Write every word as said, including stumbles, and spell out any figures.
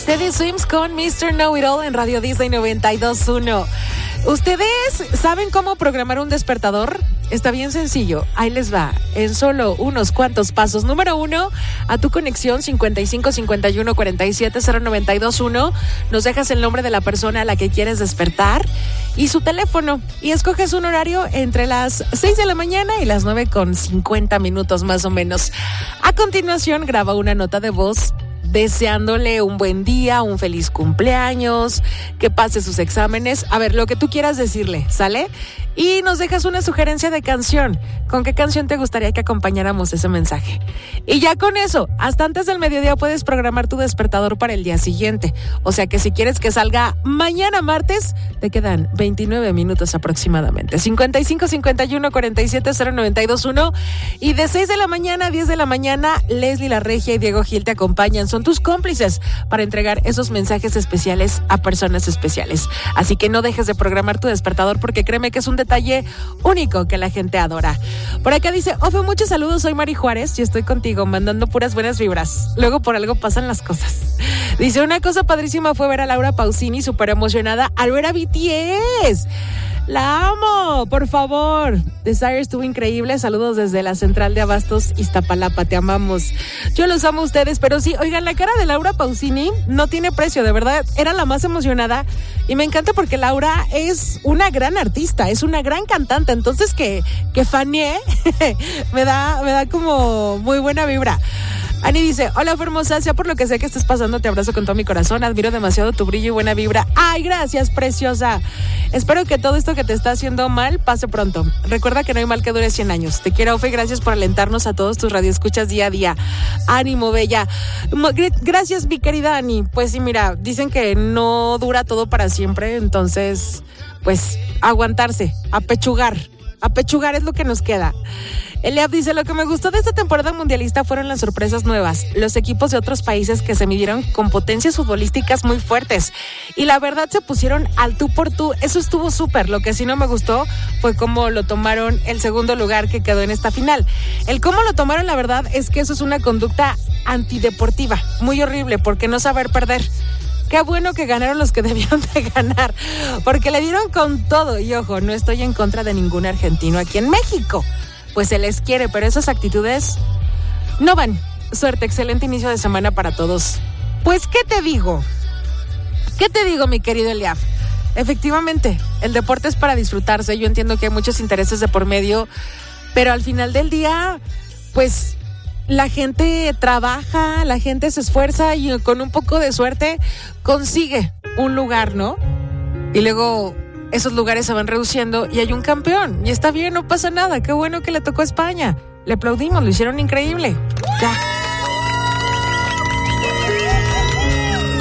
Teddy Swims con mister Know-It-All en Radio Disney noventa y dos punto uno. ¿Ustedes saben cómo programar un despertador? Está bien sencillo, ahí les va, en solo unos cuantos pasos. Número uno, a tu conexión cincuenta y cinco cincuenta y uno cuarenta y siete cero noventa y dos uno, nos dejas el nombre de la persona a la que quieres despertar y su teléfono, y escoges un horario entre las seis de la mañana y las nueve con cincuenta minutos más o menos. A continuación, graba una nota de voz deseándole un buen día, un feliz cumpleaños, que pase sus exámenes, a ver, lo que tú quieras decirle, ¿sale? Y nos dejas una sugerencia de canción. ¿Con qué canción te gustaría que acompañáramos ese mensaje? Y ya con eso, hasta antes del mediodía puedes programar tu despertador para el día siguiente. O sea que si quieres que salga mañana martes, te quedan veintinueve minutos aproximadamente. cincuenta y cinco cincuenta y uno cuarenta y siete cero noventa y dos uno. Y de seis de la mañana a diez de la mañana, Leslie La Regia y Diego Gil te acompañan. Son tus cómplices para entregar esos mensajes especiales a personas especiales. Así que no dejes de programar tu despertador, porque créeme que es un detalle único que la gente adora. Por acá dice, Ofe, muchos saludos, soy Mari Juárez y estoy contigo, mandando puras buenas vibras. Luego por algo pasan las cosas. Dice, una cosa padrísima fue ver a Laura Pausini súper emocionada al ver a B T S. La amo, por favor. Desire estuvo increíble. Saludos desde la central de Abastos, Iztapalapa, te amamos. Yo los amo a ustedes, pero sí, oigan, la cara de Laura Pausini no tiene precio, de verdad, era la más emocionada y me encanta porque Laura es una gran artista, es una gran cantante, entonces que, que fanee me da, me da como muy buena vibra. Ani dice, hola hermosa, sea por lo que sé que estés pasando, te abrazo con todo mi corazón, admiro demasiado tu brillo y buena vibra. Ay, gracias, preciosa. Espero que todo esto que te está haciendo mal pase pronto. Recuerda que no hay mal que dure cien años. Te quiero, Ofe, gracias por alentarnos a todos tus radioescuchas día a día. Ánimo, bella. Gracias, mi querida Ani. Pues sí, mira, dicen que no dura todo para siempre, entonces, pues, aguantarse, apechugar. Apechugar es lo que nos queda. Eliab dice, lo que me gustó de esta temporada mundialista fueron las sorpresas nuevas, los equipos de otros países que se midieron con potencias futbolísticas muy fuertes y la verdad se pusieron al tú por tú, eso estuvo súper. Lo que sí no me gustó fue cómo lo tomaron el segundo lugar que quedó en esta final. El cómo lo tomaron, la verdad es que eso es una conducta antideportiva, muy horrible, porque no saber perder. Qué bueno que ganaron los que debieron de ganar, porque le dieron con todo. Y ojo, no estoy en contra de ningún argentino aquí en México, pues se les quiere, pero esas actitudes no van. Suerte, excelente inicio de semana para todos. Pues, ¿qué te digo? ¿Qué te digo, mi querido Eliab? Efectivamente, el deporte es para disfrutarse. Yo entiendo que hay muchos intereses de por medio, pero al final del día, pues, la gente trabaja, la gente se esfuerza y con un poco de suerte consigue un lugar, ¿no? Y luego esos lugares se van reduciendo y hay un campeón. Y está bien, no pasa nada. Qué bueno que le tocó a España. Le aplaudimos, lo hicieron increíble. Ya.